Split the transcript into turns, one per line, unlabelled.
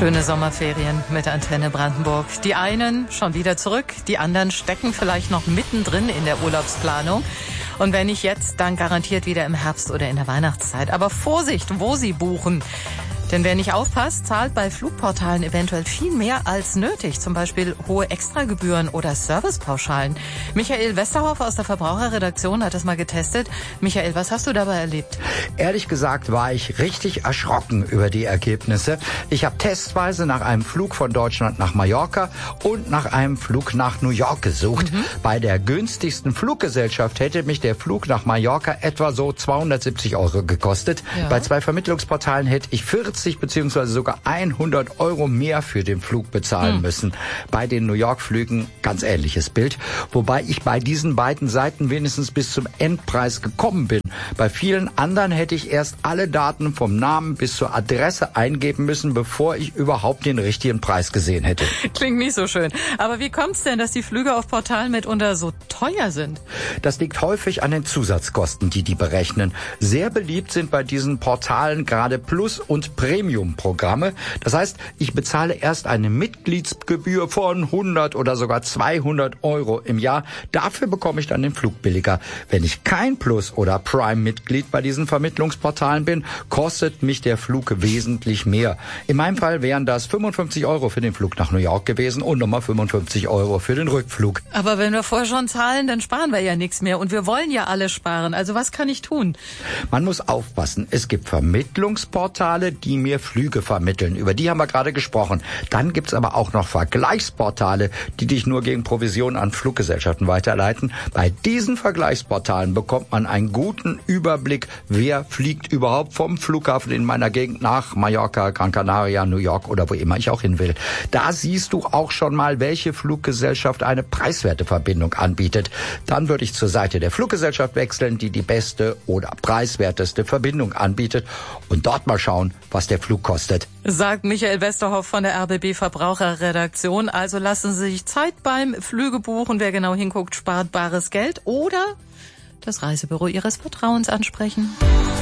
Schöne Sommerferien mit Antenne Brandenburg. Die einen schon wieder zurück, die anderen stecken vielleicht noch mittendrin in der Urlaubsplanung. Und wenn nicht jetzt, dann garantiert wieder im Herbst oder in der Weihnachtszeit. Aber Vorsicht, wo Sie buchen. Denn wer nicht aufpasst, zahlt bei Flugportalen eventuell viel mehr als nötig. Zum Beispiel hohe Extragebühren oder Servicepauschalen. Michael Westerhoff aus der Verbraucherredaktion hat das mal getestet. Michael, was hast du dabei erlebt?
Ehrlich gesagt war ich richtig erschrocken über die Ergebnisse. Ich habe testweise nach einem Flug von Deutschland nach Mallorca und nach einem Flug nach New York gesucht. Bei der günstigsten Fluggesellschaft hätte mich der Flug nach Mallorca etwa so 270 € gekostet.
Ja.
Bei 2 Vermittlungsportalen hätte ich 40 bzw. sogar 100 € mehr für den Flug bezahlen müssen. Bei den New York-Flügen ganz ähnliches Bild. Wobei ich bei diesen beiden Seiten wenigstens bis zum Endpreis gekommen bin. Bei vielen anderen hätte ich erst alle Daten vom Namen bis zur Adresse eingeben müssen, bevor ich überhaupt den richtigen Preis gesehen hätte.
Klingt nicht so schön. Aber wie kommt's denn, dass die Flüge auf Portalen mitunter so teuer sind?
Das liegt häufig an den Zusatzkosten, die berechnen. Sehr beliebt sind bei diesen Portalen gerade Plus- und Premium-Programme. Das heißt, ich bezahle erst eine Mitgliedsgebühr von 100 oder sogar 200 € im Jahr. Dafür bekomme ich dann den Flug billiger. Wenn ich kein Plus- oder Prime-Mitglied bei diesen Vermittlungsportalen bin, kostet mich der Flug wesentlich mehr. In meinem Fall wären das 55 € für den Flug nach New York gewesen und nochmal 55 € für den Rückflug.
Aber wenn wir vorher schon zahlen, dann sparen wir ja nichts mehr. Und wir wollen ja alle sparen. Also was kann ich tun?
Man muss aufpassen. Es gibt Vermittlungsportale, die mir Flüge vermitteln. Über die haben wir gerade gesprochen. Dann gibt's aber auch noch Vergleichsportale, die dich nur gegen Provision an Fluggesellschaften weiterleiten. Bei diesen Vergleichsportalen bekommt man einen guten Überblick, wer fliegt überhaupt vom Flughafen in meiner Gegend nach Mallorca, Gran Canaria, New York oder wo immer ich auch hin will. Da siehst du auch schon mal, welche Fluggesellschaft eine preiswerte Verbindung anbietet. Dann würde ich zur Seite der Fluggesellschaft wechseln, die die beste oder preiswerteste Verbindung anbietet und dort mal schauen, was der Flug kostet.
Sagt Michael Westerhoff von der RBB Verbraucherredaktion. Also lassen Sie sich Zeit beim Flügebuchen. Wer genau hinguckt, spart bares Geld oder das Reisebüro Ihres Vertrauens ansprechen.